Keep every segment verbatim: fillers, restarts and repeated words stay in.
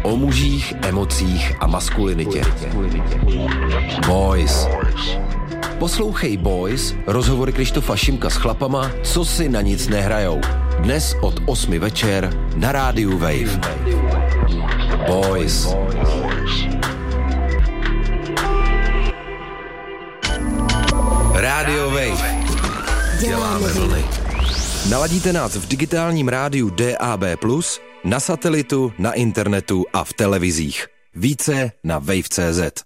O mužích, emocích a maskulinitě. Boys. Poslouchej Boys, rozhovory Krištofa Šimka s chlapama, co si na nic nehrajou. Dnes od osmi večer na rádiu Wave. Boys. Rádio Wave. Děláme vlny. Naladíte nás v digitálním rádiu D A B plus, na satelitu, na internetu a v televizích. Více na wave tečka cé zet.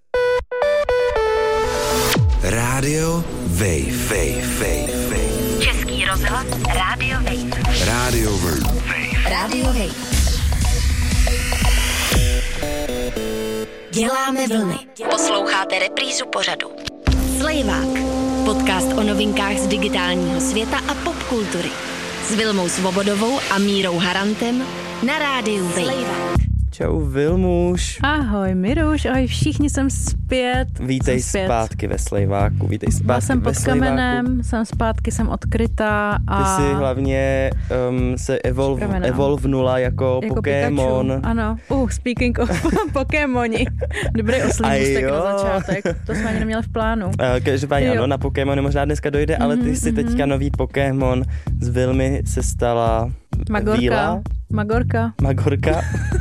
Rádio Wave. Wave. Wave. Wave. Český rozhlas Rádio Wave. Rádio Wave. Rádio Wave. Děláme vlny. Posloucháte reprízu pořadu. Slejvák. Podcast o novinkách z digitálního světa a popkultury. S Vilmou Svobodovou a Mírou Harantem na rádiu Wave. Čau Vilmuš. Ahoj Miruš, ahoj všichni, jsem zpět. Vítej jsem zpět. zpátky ve Slejváku, vítej zpátky Byla jsem ve pod Slejváku. kamenem, jsem zpátky, jsem odkrytá a... Ty jsi hlavně um, se evol, evolvnula jako, jako Pokémon. Pikachu. Ano, uh, speaking of Pokémoni. Dobrý oslý můstek na začátek, to jsme ani neměli v plánu. Uh, Každopádně ano, na Pokémony možná dneska dojde, mm-hmm, ale ty jsi mm-hmm. teďka nový Pokémon, z Vilmy se stala Magorka. Víla. Magorka. Magorka.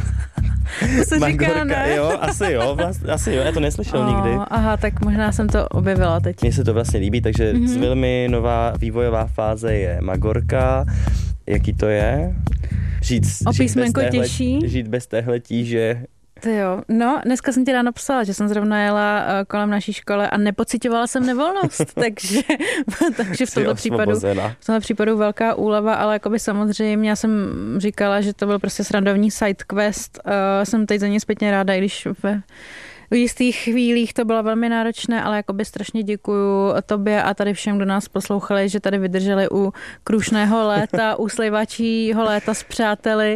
To se Magorka, říká, ne? Jo, asi jo, vlastně, asi jo, já to neslyšel oh, nikdy. Aha, tak možná jsem to objevila teď. Mně se to vlastně líbí, takže mm-hmm. z Vilmy nová vývojová fáze je Magorka. Jaký to je? Žít, o žít, bez téhle, těžší. žít bez téhle tíže. Ty jo, no dneska jsem ti ráno psala, že jsem zrovna jela uh, kolem naší školy a nepocitovala jsem nevolnost, takže, takže v tomto případu, v tomto případu velká úleva, ale jakoby samozřejmě já jsem říkala, že to byl prostě srandovní side quest, uh, jsem teď za ně zpětně ráda, i když ve v jistých chvílích to bylo velmi náročné, ale jakoby strašně děkuju tobě a tady všem, kdo nás poslouchali, že tady vydrželi u krušného léta, u slejvačího léta s přáteli,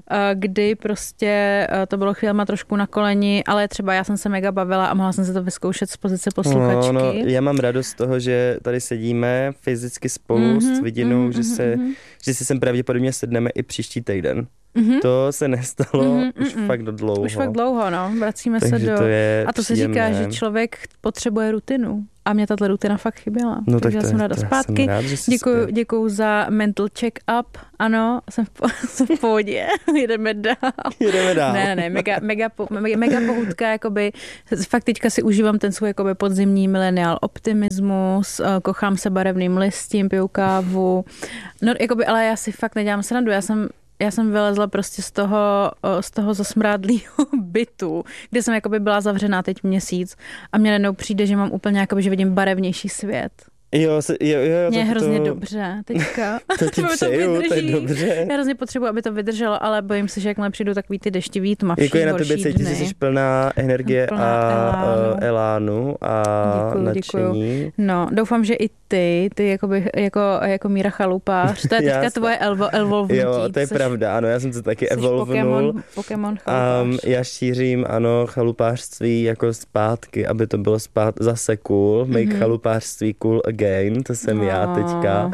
kdy prostě to bylo chvílema trošku na koleni, ale třeba já jsem se mega bavila a mohla jsem se to vyzkoušet z pozice posluchačky. No, no, já mám radost z toho, že tady sedíme fyzicky spolu mm-hmm, s Vidinou, mm-hmm, že, se, mm-hmm. že si sem pravděpodobně sedneme i příští týden. Mm-hmm. To se nestalo mm-hmm, už mm-hmm. fakt dlouho. Už fakt dlouho, no. Vracíme Takže se do... To je a to příjemné. se říká, že člověk potřebuje rutinu. A mě tato rutina fakt chyběla. No takže tak já jsem ráda zpátky. Rád, děkuju, děkuju za mental check-up. Ano, jsem v, po, jsem v pohodě. Jedeme dál. Jedeme dál. Ne, ne, ne. Mega, mega, mega, mega pohudka. Jakoby, fakt teďka si užívám ten svůj jakoby, podzimní mileniál optimismus. Kochám se barevným listím, piju kávu. No, jakoby, ale já si fakt nedělám srandu. Já jsem Já jsem vylezla prostě z toho, z toho zasmrádlýho bytu, kde jsem jakoby byla zavřená teď měsíc a mě najednou přijde, že mám úplně jakoby, že vidím barevnější svět. Jo, jo, jo. Mě je hrozně to... dobře teďka. To ti přeju, to, to je dobře. Já hrozně potřebuji, aby to vydrželo, ale bojím se, že jakmile přijdu takový ty deštivý, tmavší, jako je na tobě cítit, že jsi plná energie plná a elánu. elánu a děkuju, nadšení. Děkuju. No, doufám, že i ty, ty jakoby, jako, jako Míra Chalupář, to je teďka tvoje evolvnutí. Jo, to je což, pravda, ano, já jsem se taky evolvnul. Pokémon Chalupář. Um, já šířím, ano, chalupářství jako zpátky, aby to bylo spát, zase cool, make mm-hmm. chalupářství cool again, to jsem já teďka.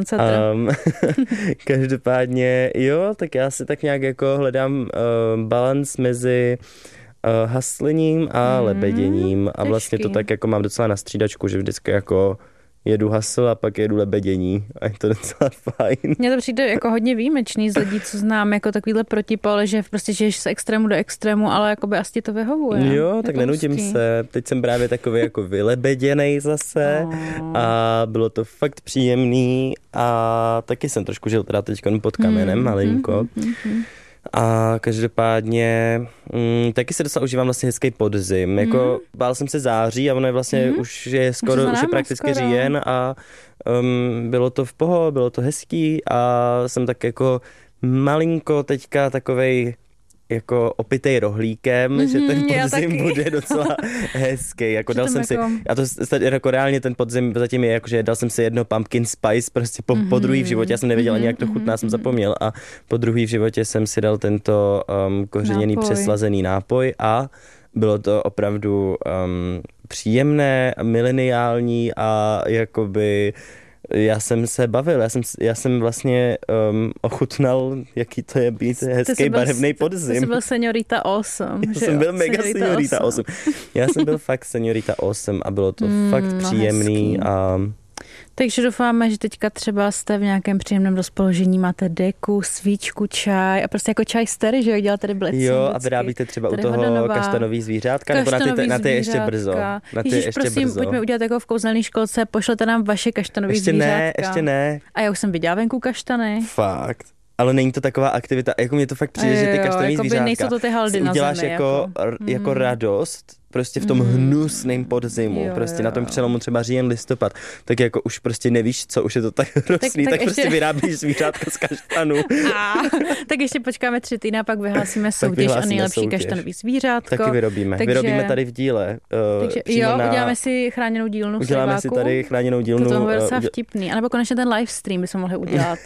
Um, každopádně, jo, tak já si tak nějak jako hledám uh, balans mezi uh, haslením a mm, lebeděním a vlastně to tak jako mám docela na střídačku, že vždycky jako jedu hasl a pak jedu lebedění a je to docela fajn. Mně to přijde jako hodně výjimečný z lidí, co znám, jako takovýhle protipol, že prostě žiješ z extrému do extrému, ale jakoby asi ti to vyhovuje. Jo, tak nenutím hustý. se. Teď jsem právě takový jako vylebeděnej zase oh. a bylo to fakt příjemný a taky jsem trošku žil teda teď pod kamenem hmm, malinko. Hmm, hmm, A každopádně mm, taky se docela užívám vlastně hezký podzim. Mm. Jako bál jsem se září a ono je vlastně mm. už je skoro, už, už je prakticky skoro. říjen a um, bylo to v poho, bylo to hezký a jsem tak jako malinko teďka takovej jako opitej rohlíkem, mm-hmm, že ten podzim bude docela hezký. Jako dal jsem jako... si, a to jako reálně ten podzim zatím je, jakože dal jsem si jedno pumpkin spice prostě po, mm-hmm. po druhý v životě. Já jsem nevěděl ani, jak to chutná, jsem zapomněl. A po druhý v životě jsem si dal tento um, kořeněný nápoj. přeslazený nápoj a bylo to opravdu um, příjemné, mileniální a jakoby Já jsem se bavil, já jsem, já jsem vlastně um, ochutnal, jaký to je být hezký barevný podzim. Ty jsi byl seniorita osm, Já že jsem jo? byl mega seniorita, seniorita osm. Já jsem byl fakt seniorita osm a bylo to mm, fakt příjemný. No a takže doufáme, že teďka třeba jste v nějakém příjemném rozpoložení, máte deku, svíčku, čaj a prostě jako čaj starý, že jo, děláte tady blecí. Jo, a vyrábíte třeba tady u toho Hodanová, kaštanový zvířátka, kaštanový nebo na ty, na ty ještě zvířátka. brzo. Na ty Ježiš, ještě prosím, brzo. pojďme udělat jako v kouzelné školce, pošlete nám vaše kaštanový ještě zvířátka. Ne, ještě ne. A já už jsem viděla venku kaštany. Fakt. Ale není to taková aktivita, jako mě to fakt přijde, že ty kaštanový zvířátka nejsou to ty haldy na uděláš zemi, jako, jako, jako radost, prostě v tom mm. hnusným podzimu, jo, prostě jo. na tom přelomu třeba říjen, listopad, tak jako už prostě nevíš, co, už je to tak hrozný, tak, tak, tak ještě... prostě vyrábíš zvířátka z kaštanů. A, tak ještě počkáme tři týdny a pak vyhlásíme soutěž a nejlepší soutěž. Kaštanový zvířátko. Taky vyrobíme. Takže... Vyrobíme tady v díle. Uh, takže, jo, na... uděláme si chráněnou dílnu v Uděláme si tady chráněnou dílnu. To bylo docela uh, vtipný. A nebo konečně ten livestream bychom mohli udělat.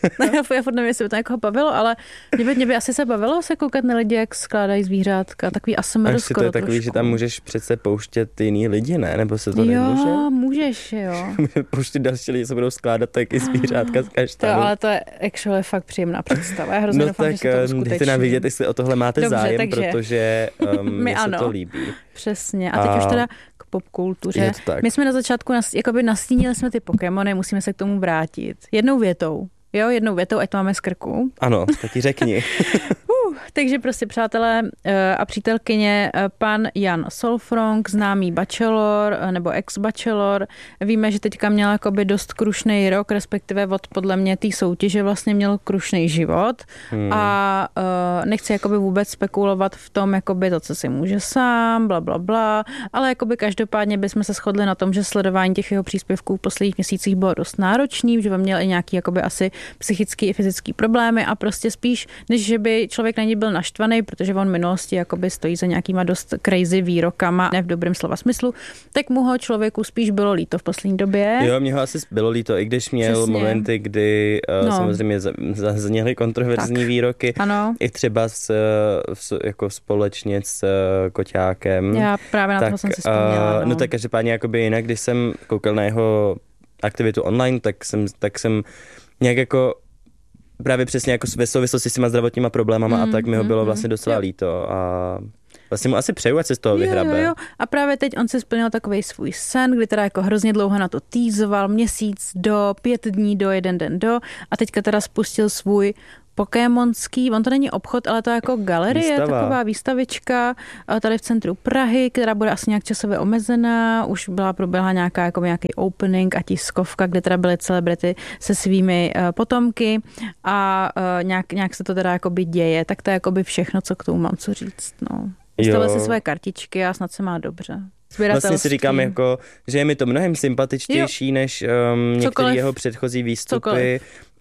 Já furt nevím, jestli by to někoho bavilo, ale mě by, mě by asi se bavilo se koukat na lidi, jak skládají zvířátka. Takový asmr skoro to je takový, trošku. Že tam můžeš přece pouštět jiný lidi, ne? Nebo se to jo, nemůže? Jo, můžeš, jo. Pouštět další lidi, se budou skládat taky zvířátka z kaštanů. To, ale to je actually fakt příjemná představa. Já hrozně no doufám, tak, že se to uskuteční. dejte nám vidět, jestli o tohle máte Dobře, zájem, takže... protože um, mě se to líbí. Přesně. A teď a... už teda k popkultuře. My jsme na začátku nas, jakoby nastínili jsme ty Pokémony, musíme se k tomu vrátit. Jednou větou. Jo, jednou větou, ať to máme z krku. Ano, tak ti řekni. uh, takže prostě přátelé a přítelkyně, pan Jan Solfrong, známý bachelor nebo ex-bachelor. Víme, že teďka měl jakoby dost krušnej rok, respektive od podle mě té soutěže vlastně měl krušnej život hmm. a uh, nechci jakoby vůbec spekulovat v tom, jakoby to, co si může sám, bla, bla, bla, ale jakoby každopádně bychom se shodli na tom, že sledování těch jeho příspěvků v posledních měsících bylo dost náročný, že by měl i nějaký jakoby asi psychický i fyzický problémy a prostě spíš, než že by člověk na něj byl naštvaný, protože on v minulosti jakoby stojí za nějakýma dost crazy výrokama, ne v dobrém slova smyslu, tak mu ho člověku spíš bylo líto v poslední době. Jo, mě ho asi bylo líto, i když měl Přesně. momenty, kdy uh, no. samozřejmě zazněly kontroverzní tak. výroky. Ano. I třeba s, s, jako společně s uh, Koťákem. Já právě na tak, toho jsem si vzpomněla. No. no tak každopádně jakoby jinak, když jsem koukal na jeho aktivitu online, tak jsem, tak jsem nějak jako právě přesně jako ve souvislosti s těma zdravotníma problémama mm, a tak mi ho bylo mm, vlastně docela jo. líto a vlastně mu asi přeju, ať se z toho vyhrabe. Jo, jo. A právě teď on si splnil takovej svůj sen, kdy teda jako hrozně dlouho na to týzoval, měsíc do, pět dní do, jeden den do a teďka teda spustil svůj pokémonský, on to není obchod, ale to je jako galerie, Výstava. Taková výstavička tady v centru Prahy, která bude asi nějak časově omezená, už byla proběhla nějaká jako nějaký opening a tiskovka, kde teda byly celebrity se svými uh, potomky a uh, nějak, nějak se to teda jakoby děje, tak to je jakoby všechno, co k tomu mám co říct, no. Vystavil si své kartičky a snad se má dobře. Vlastně si říkám, jako, že je mi to mnohem sympatičtější, jo. než um, některé jeho předchozí výstupy. Cokoliv.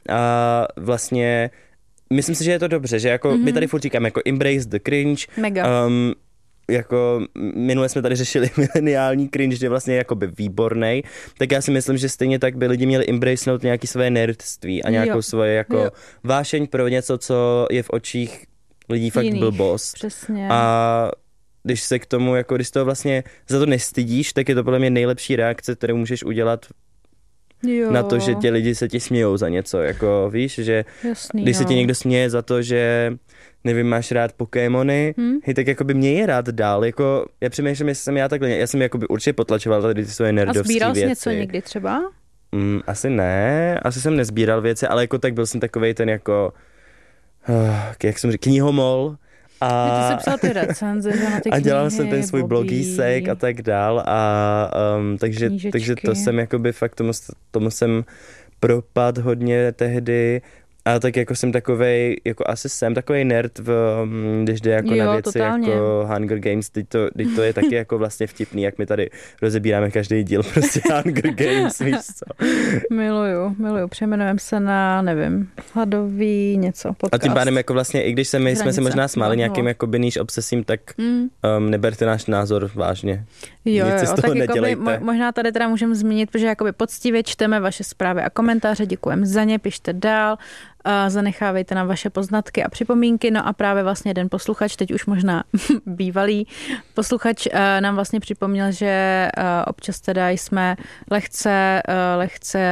A vlastně myslím si, že je to dobře, že jako mm-hmm. my tady furt říkáme jako embrace the cringe. Mega. Um, jako minule jsme tady řešili mileniální cringe, že je vlastně jakoby výbornej, tak já si myslím, že stejně tak by lidi měli embracenout nějaký své nerdství a nějakou jo. svoje jako jo. vášeň pro něco, co je v očích lidí fakt Jiných. blbost. Přesně. A když se k tomu, jako když to vlastně za to nestydíš, tak je to podle mě nejlepší reakce, kterou můžeš udělat jo. na to, že tě lidi se ti smějou za něco, jako víš, že Jasný, když jo. se ti někdo směje za to, že nevím, máš rád Pokémony, hmm? hej, tak jako by mě je rád dál, jako já přemýšlím, jestli jsem já takhle, já jsem jakoby určitě potlačoval tady ty svoje nerdovské věci. A sbíral jsi něco někdy třeba? Mm, asi ne, asi jsem nezbíral věci, ale jako tak byl jsem takovej ten jako, uh, jak jsem říkal, knihomol. A, ty jsi psal ty recenze, že na ty a dělal knihy, jsem ten svůj Bobby. blogísek a tak dál a um, takže, takže to jsem jakoby fakt tomu, tomu jsem propad hodně tehdy a tak jako jsem takovej, jako asi jsem takovej nerd, v, když jde jako jo, na věci totálně. jako Hunger Games, teď to, teď to je taky jako vlastně vtipný, jak my tady rozebíráme každý díl prostě Hunger Games, víš co. Miluju, miluju, přejmenujeme se na, nevím, hladový něco, podcast. A tím pádem jako vlastně, i když se my Hranice. jsme se možná smáli nějakým jakoby níž obsesím, tak mm. um, neberte náš názor vážně. Jo, Nic jo, z toho tak nedělejte. Jakoby, možná tady teda můžeme zmínit, protože jakoby poctivě čteme vaše zprávy a komentáře, děkujeme za ně, pište dál. Zanechávejte nám vaše poznatky a připomínky. No a právě vlastně jeden posluchač, teď už možná bývalý posluchač, nám vlastně připomněl, že občas teda jsme lehce, lehce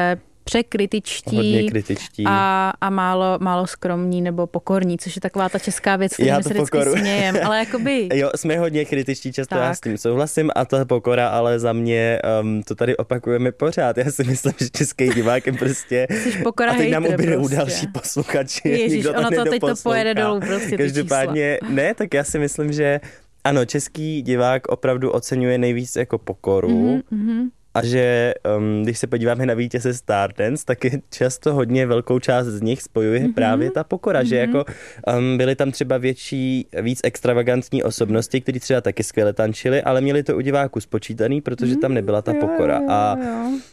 překritičtí hodně kritičtí. A, a málo, málo skromní nebo pokorní, což je taková ta česká věc, kterou my se vždycky pokoru. smějem, ale jakoby... Jo, jsme hodně kritičtí, často tak. Já s tím souhlasím a ta pokora, ale za mě um, to tady opakujeme pořád. Já si myslím, že český divák je prostě... Jsi pokora a teď nám ubydou prostě. další posluchači. Ježíš, ono to teď to pojede dolů prostě. Každopádně, ne, tak já si myslím, že ano, český divák opravdu oceňuje nejvíc jako pokoru. Mm-hmm. A že um, když se podíváme na vítěze Stardance, tak je často hodně velkou část z nich spojuje mm-hmm. právě ta pokora, mm-hmm. že jako um, byly tam třeba větší, víc extravagantní osobnosti, kteří třeba taky skvěle tančili, ale měli to u diváků spočítaný, protože tam nebyla ta pokora. Jo, jo, a jo. Uh,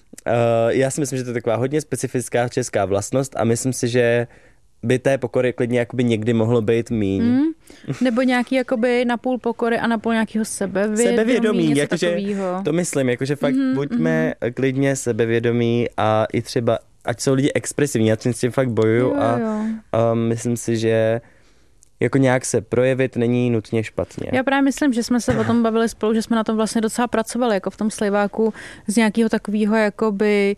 já si myslím, že to je taková hodně specifická česká vlastnost a myslím si, že by té pokory klidně jakoby někdy mohlo být míň. Mm. Nebo nějaký jakoby napůl pokory a napůl nějakého sebevědomí. Sebevědomí, jakože to myslím, jakože fakt mm-hmm, buďme mm-hmm. klidně sebevědomí a i třeba, ať jsou lidi expresivní, já s tím fakt bojuju jo, a, jo. a myslím si, že jako nějak se projevit není nutně špatně. Já právě myslím, že jsme se o tom bavili spolu, že jsme na tom vlastně docela pracovali, jako v tom Slejváku, z nějakého takového jakoby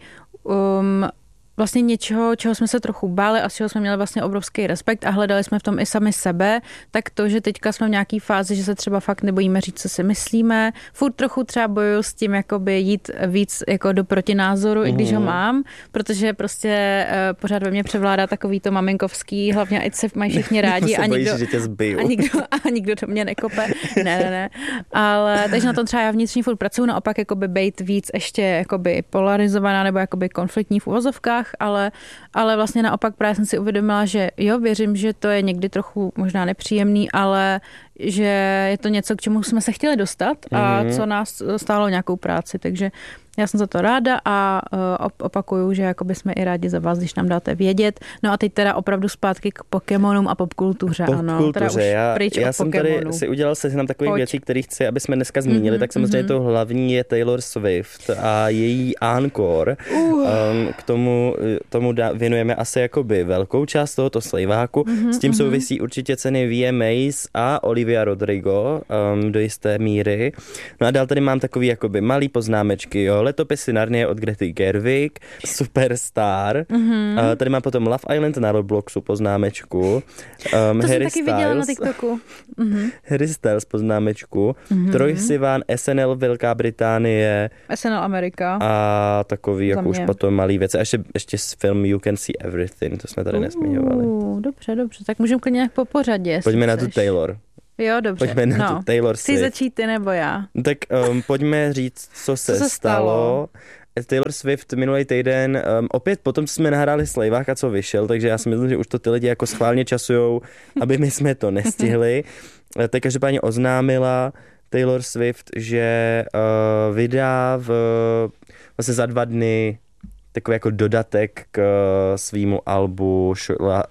um, vlastně něčeho, čeho jsme se trochu báli a z čeho jsme měli vlastně obrovský respekt a hledali jsme v tom i sami sebe, tak to, že teďka jsme v nějaký fázi, že se třeba fakt nebojíme říct, co si myslíme. Furt trochu třeba bojuju s tím, jakoby jít víc jako do protinázoru, mm. i když ho mám, protože prostě uh, pořád ve mně převládá takový to maminkovský, hlavně ať se mají všichni rádi a nikdo, bojíš, že tě zbiju. a, nikdo, a nikdo do mě nekope. Ne, ne, ne. Ale takže na tom třeba já vnitřně furt pracuju, naopak jakoby bejt víc ještě jakoby polarizovaná nebo jakoby konfliktní v uvozovkách, ale, ale vlastně naopak právě jsem si uvědomila, že jo, věřím, že to je někdy trochu možná nepříjemný, ale že je to něco, k čemu jsme se chtěli dostat a co nás stálo nějakou práci, takže já jsem za to ráda a uh, opakuju, že jakoby jsme i rádi za vás, když nám dáte vědět. No a teď teda opravdu zpátky k Pokémonům a popkultuře. Popkultuře, ano, teda už já, pryč já od jsem Pokémonů. tady si udělal seznam takových věcí, které chci, aby jsme dneska zmínili, mm-hmm, tak samozřejmě mm-hmm. to hlavní je Taylor Swift a její encore. Uh. Um, k tomu, tomu dá, věnujeme asi jakoby velkou část tohoto slejváku. Mm-hmm, S tím mm-hmm. souvisí určitě ceny V M As a Olivia Rodrigo um, do jisté míry. No a dál tady mám takový jakoby malý poznámečky, jo. Letopisy Narnie od Grety Gerwig, Superstar. Mm-hmm. Uh, tady mám potom Love Island na Robloxu poznámečku. Um, to Harry jsem taky Styles, viděla na TikToku. Mm-hmm. Harry Styles poznámečku. Mm-hmm. Troye Sivan, S N L Velká Británie. S N L Amerika. A takový jako už potom malý věc. A ještě, ještě film You Can See Everything, to jsme tady uh, nesmiňovali. Dobře, dobře. Tak můžeme klidně nějak po pořadě. Pojďme na tu Taylor. Jo, dobře. Pojďme na no. tu Taylor Swift. Chci začít ty nebo já? Tak um, pojďme říct, co se, co se stalo. stalo. Taylor Swift minulý týden, um, opět potom jsme nahráli Slejvák a co vyšel, takže já si myslím, že už to ty lidi jako schválně časujou, aby my jsme to nestihli. Tak každopádně oznámila Taylor Swift, že uh, vydá v, vlastně za dva dny takový jako dodatek k svýmu albu š-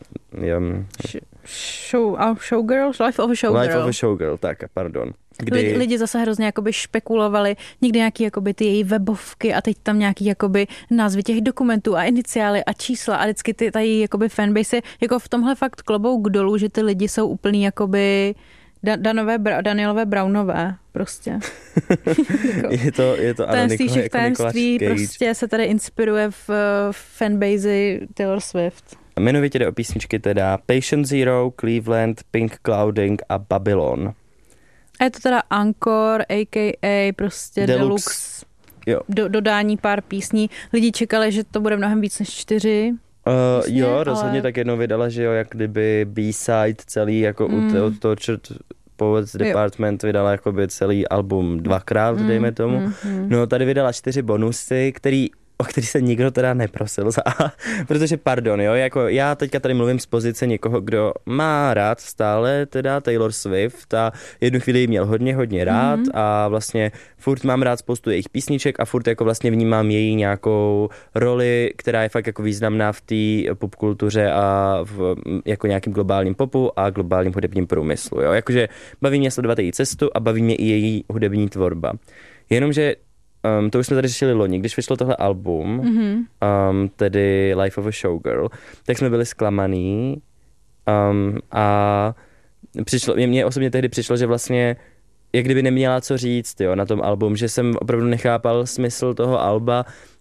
um, Show, Showgirls? Life of a Showgirl. Life of a Showgirl, tak, pardon. Kdy... Lidi, lidi zase hrozně jakoby špekulovali někdy nějaký jakoby ty její webovky a teď tam nějaký jakoby názvy těch dokumentů a iniciály a čísla a vždycky ty ta její jakoby fanbase jako v tomhle fakt klobouk dolů, že ty lidi jsou úplný jakoby Danové, Danielové Brownové prostě. jako, je to, je to ano, Niko, jako tajemství prostě se tady inspiruje v, v fanbase Taylor Swift. Jmenovitě jde o písničky teda Patient Zero, Cleveland, Pink Clouding a Babylon. A je to teda Encore, a k a prostě Deluxe, Deluxe jo. Do, dodání pár písní. Lidi čekali, že to bude mnohem víc než čtyři. Uh, vlastně, jo, rozhodně ale... tak jednou vydala, že jo, jak kdyby B-side celý, jako mm. od Tortured Poets Department jo. vydala jakoby celý album dvakrát, mm. dejme tomu. Mm, mm. No tady vydala čtyři bonusy, který o který se nikdo teda neprosil za, protože pardon, jo, jako já teďka tady mluvím z pozice někoho, kdo má rád stále teda Taylor Swift a jednu chvíli měl hodně, hodně rád mm-hmm. a vlastně furt mám rád spoustu jejich písniček a furt jako vlastně vnímám její nějakou roli, která je fakt jako významná v té popkultuře a v jako nějakým globálním popu a globálním hudebním průmyslu, jo, jakože baví mě sledovat její cestu a baví mě i její hudební tvorba. Jenomže Um, to už jsme tady řešili loni, když vyšlo tohle album, mm-hmm. um, tedy Life of a Showgirl, tak jsme byli zklamaný um, a přišlo, mě osobně tehdy přišlo, že vlastně jak kdyby neměla co říct jo, na tom album, že jsem opravdu nechápal smysl toho alba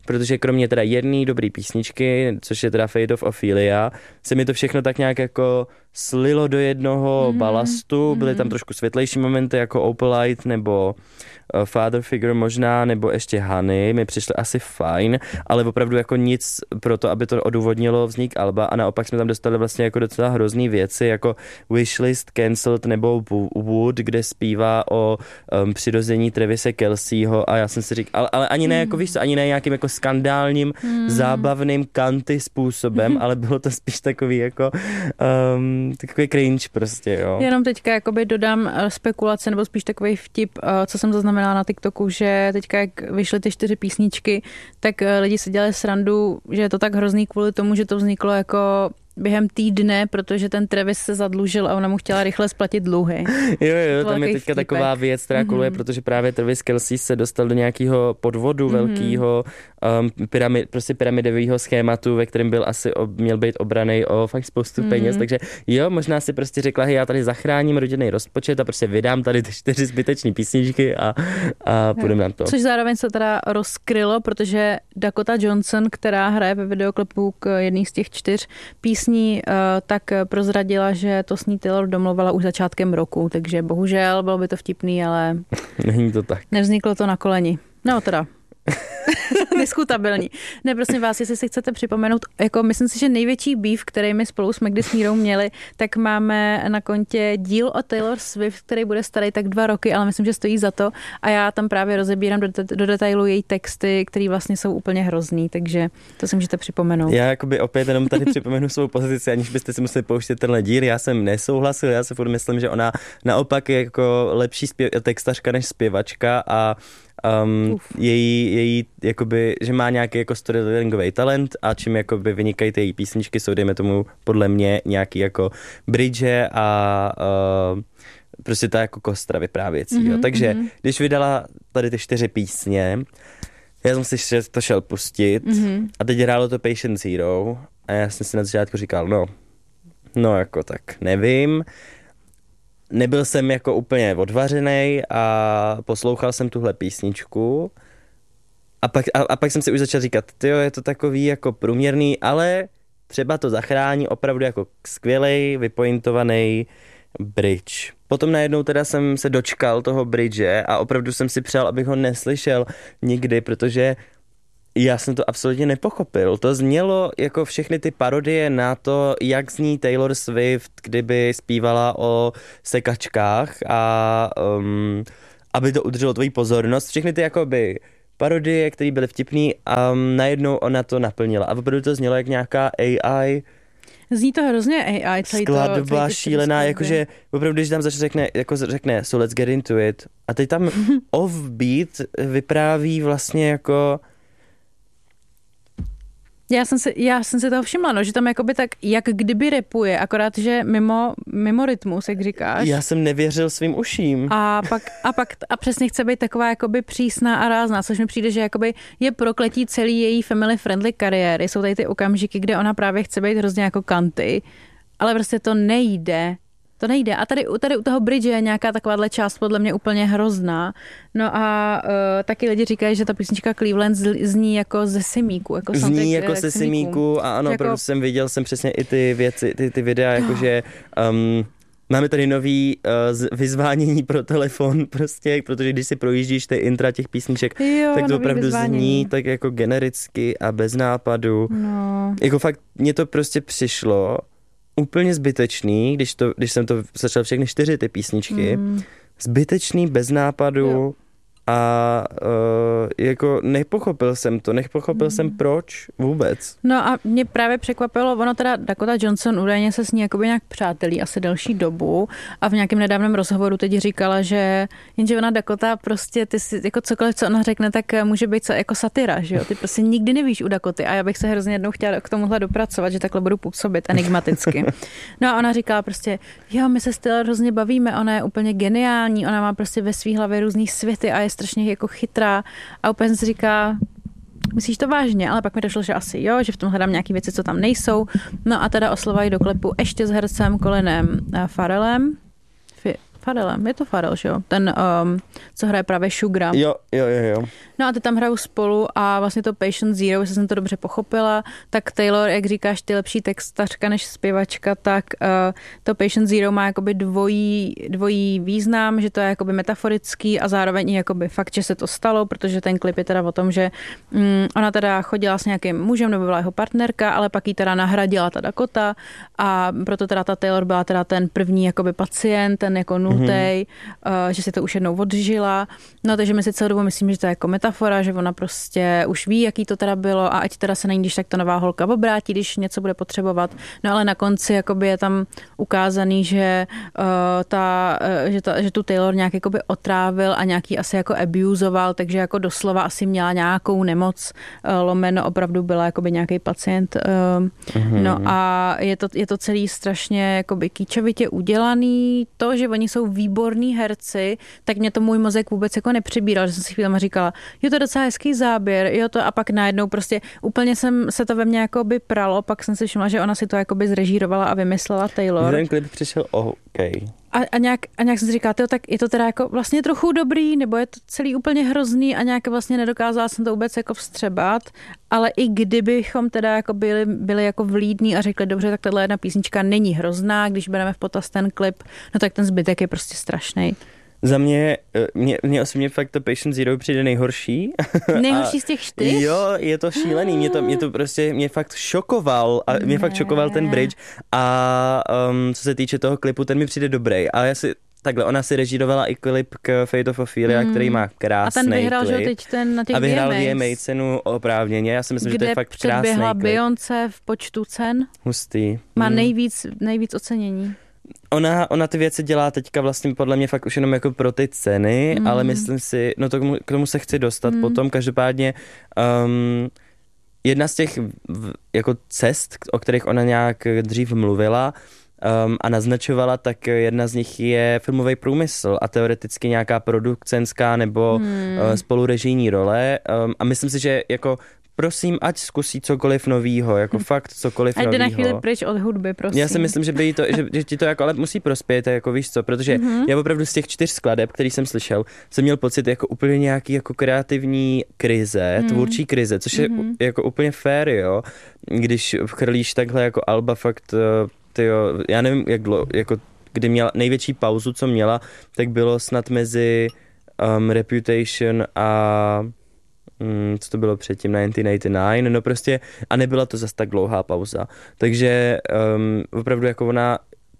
protože kromě teda jedné dobrý písničky, což je teda Fate of Ophelia, se mi to všechno tak nějak jako slilo do jednoho mm-hmm. balastu, byly tam trošku světlejší momenty jako Opalite nebo uh, Father Figure možná, nebo ještě Honey, mi přišly asi fajn, ale opravdu jako nic pro to, aby to odůvodnilo vznik alba a naopak jsme tam dostali vlastně jako docela hrozný věci, jako Wishlist Cancelled nebo Wood, kde zpívá o um, přirození Travise Kelceho a já jsem si říkal, ale, ale ani ne jako víš co, ani ne nějakým jako skandálním, mm. zábavným kanty způsobem, mm. ale bylo to spíš takový jako um, takový cringe prostě, jo. Jenom teďka jakoby dodám spekulace, nebo spíš takový vtip, co jsem zaznamenala na TikToku, že teďka jak vyšly ty čtyři písničky, tak lidi si dělali srandu, že je to tak hrozný kvůli tomu, že to vzniklo jako během týdne, protože ten Travis se zadlužil a ona mu chtěla rychle splatit dluhy. Jo, jo, tam je teďka vtípek. Taková věc, která koluje, mm-hmm. protože právě Travis Kelce se dostal do nějakého podvodu mm-hmm. velkého, um, pyramid, prostě pyramidového schématu, ve kterém byl asi, ob, měl být obranej o fakt spoustu mm-hmm. peněz, takže jo, možná si prostě řekla, hej, já tady zachráním rodinný rozpočet a prostě vydám tady ty čtyři zbytečné písničky a, a půjdem na to. Což zároveň se teda rozkrylo, protože Dakota Johnson, která hraje ve videoklipu k jedný z těch čtyř písní, ní tak prozradila, že to s ní Taylor domluvala už začátkem roku, takže bohužel bylo by to vtipný, ale není to tak. Nevzniklo to na koleni. No teda. Diskutabilní. Ne, prosím vás, jestli si chcete připomenout, jako myslím si, že největší beef, který my spolu s Magdy s Mírou měli, tak máme na kontě díl o Taylor Swift, který bude starý tak dva roky, ale myslím, že stojí za to a já tam právě rozebírám do, do detailu její texty, které vlastně jsou úplně hrozný, takže to si můžete připomenout. Já jakoby opět jenom tady připomenu svou pozici, aniž byste si museli pouštět tenhle díl, já jsem nesouhlasil, já se furt myslím, že ona naopak je jako lepší zpěv, textařka než zpěvačka a Um, její, její, jakoby, že má nějaký jako storytellingový talent a čím jakoby vynikají ty její písničky, jsou dejme tomu podle mě nějaký jako bridge a uh, prostě ta jako kostra vyprávěcí. Mm-hmm, Takže mm-hmm. když vydala tady ty čtyři písně, já jsem si to šel pustit mm-hmm. a teď hrálo to Patient Zero a já jsem si na začátku říkal, no, no jako tak nevím. Nebyl jsem jako úplně odvařenej a poslouchal jsem tuhle písničku a pak, a, a pak jsem si už začal říkat, tyjo, je to takový jako průměrný, ale třeba to zachrání opravdu jako skvělej, vypointovaný bridge. Potom najednou teda jsem se dočkal toho bridge a opravdu jsem si přál, abych ho neslyšel nikdy, protože já jsem to absolutně nepochopil. To znělo jako všechny ty parodie na to, jak zní Taylor Swift, kdyby zpívala o sekačkách a um, aby to udrželo tvoji pozornost. Všechny ty jakoby parodie, které byly vtipný a um, najednou ona to naplnila. A opravdu to znělo jak nějaká A I. Zní to hrozně A I. Skladba šílená, jakože opravdu, když tam začne řekne, jako řekne so let's get into it a teď tam offbeat vypráví vlastně jako Já jsem, si, já jsem si toho všimla, no, že tam jakoby tak, jak kdyby rapuje, akorát, že mimo, mimo rytmus, jak říkáš. Já jsem nevěřil svým uším. A pak, a pak a přesně chce být taková jakoby přísná a rázná, což mi přijde, že jakoby je prokletí celý její family friendly kariéry. Jsou tady ty okamžiky, kde ona právě chce být hrozně jako kanty, ale prostě to nejde. To nejde. A tady, tady u toho bridge je nějaká takováhle část podle mě úplně hrozná. No a uh, taky lidi říkají, že ta písnička Cleveland zní jako ze Semíku. Jako zní jako ze Semíku a ano, jako protože jsem viděl jsem přesně i ty věci, ty, ty videa, jakože um, máme tady nový uh, vyzvánění pro telefon prostě, protože když si projíždíš ty intra těch písniček, jo, tak to opravdu vyzvánění. Zní tak jako genericky a bez nápadu. No. Jako fakt mně to prostě přišlo úplně zbytečný, když, to, když jsem to začal všechny čtyři ty písničky, mm. zbytečný, bez nápadu jo. a uh, jako nepochopil jsem to, nepochopil mm. jsem proč vůbec. No a mě právě překvapilo, ono teda Dakota Johnson údajně se s ní jakoby nějak přátelí asi delší dobu a v nějakém nedávném rozhovoru teď říkala, že jenže ona Dakota prostě, ty si, jako cokoliv, co ona řekne, tak může být jako satira, že jo, ty prostě nikdy nevíš u Dakoty a já bych se hrozně jednou chtěla k tomuhle dopracovat, že takhle budu působit enigmaticky. No a ona říkala prostě, jo, my se s Taylor hrozně bavíme, ona je úplně geniální, ona má prostě ve svý hlavě různý světy a je strašně jako chytrá a úplně jsem si říká, myslíš to vážně? Ale pak mi došlo, že asi jo, že v tom hledám nějaké věci, co tam nejsou. No a teda oslovají do klepu ještě s hercem Colinem Farrellem. Pharrellem, je to Pharrell, že jo? Ten, um, co hraje právě Sugara. Jo, jo, jo, jo. No a ty tam hrajou spolu a vlastně to Patient Zero, jestli jsem to dobře pochopila, tak Taylor, jak říkáš, ty lepší textařka než zpěvačka, tak uh, to Patient Zero má jakoby dvojí, dvojí význam, že to je jakoby metaforický a zároveň i jakoby fakt, že se to stalo, protože ten klip je teda o tom, že um, ona teda chodila s nějakým mužem, nebo byla jeho partnerka, ale pak jí teda nahradila ta Dakota a proto teda ta Taylor byla teda ten první jakoby pacient, ten jako nultej, mm-hmm. uh, že si to už jednou odžila. No takže my si celou dobu myslím, že to je jako metafora, že ona prostě už ví, jaký to teda bylo a ať teda se na ní, když tak to nová holka obrátí, když něco bude potřebovat. No ale na konci jakoby je tam ukázaný, že, uh, ta, uh, že, ta, že tu Taylor nějak jakoby otrávil a nějaký asi jako abuzoval, takže jako doslova asi měla nějakou nemoc, uh, lomeno opravdu byla jakoby nějaký pacient. Uh, mm-hmm. No a je to, je to celý strašně jakoby kýčovitě udělaný. To, že oni jsou výborní herci, tak mě to můj mozek vůbec jako nepřibíral, že jsem si chvílema říkala, jo, to je docela hezký záběr, jo, to a pak najednou prostě úplně jsem se to ve mně jakoby pralo, pak jsem si všimla, že ona si to jakoby zrežírovala a vymyslela Taylor. Ten klip přišel OK. A, a, nějak, a nějak jsem si říkala, tyjo, tak je to teda jako vlastně trochu dobrý, nebo je to celý úplně hrozný a nějak vlastně nedokázala jsem to vůbec jako vstřebat, ale i kdybychom teda jako byli, byli jako vlídní a řekli, dobře, tak tahle jedna písnička není hrozná, když bereme v potaz ten klip, no tak ten zbytek je prostě strašný. Za mě, mě, mě osobně fakt to Patient Zero přijde nejhorší. Nejhorší z těch čtyř? Jo, je to šílený, mě to, mě to prostě, mě fakt šokoval a mě ne. fakt šokoval ten bridge a um, co se týče toho klipu, ten mi přijde dobrý a já si takhle, ona si režírovala i klip k Fate of Ophelia, mm. který má krásný klip. A ten vyhrál, že teď ten na těch A vyhrál V M A. V M A cenu oprávněně, já si myslím, že to je fakt krásný klip. Kde předběhla Beyoncé v počtu cen. Hustý. Má mm. nejvíc, nejvíc ocenění. Ona, ona ty věci dělá teďka vlastně podle mě fakt už jenom jako pro ty ceny, mm. ale myslím si, no to k tomu, k tomu se chci dostat mm. potom, každopádně um, jedna z těch jako cest, o kterých ona nějak dřív mluvila um, a naznačovala, tak jedna z nich je filmový průmysl a teoreticky nějaká produkcenská nebo mm. uh, spolurežijní role um, a myslím si, že jako prosím, ať zkusí cokoliv novýho, jako fakt cokoliv novýho. Ať jde na chvíli pryč od hudby, prosím. Já si myslím, že, by to, že, že ti to jako ale musí prospět, jako víš co, protože mm-hmm. já opravdu z těch čtyř skladeb, který jsem slyšel, jsem měl pocit jako úplně nějaký jako kreativní krize, mm. tvůrčí krize, což je mm-hmm. jako úplně fair, jo, když chrlíš takhle jako alba fakt, tyjo, já nevím, jak dlouho, jako kdy měla největší pauzu, co měla, tak bylo snad mezi um, Reputation a Hmm, co to bylo předtím, devatenáct osmdesát devět, no prostě a nebyla to zas tak dlouhá pauza, takže um, opravdu jako ona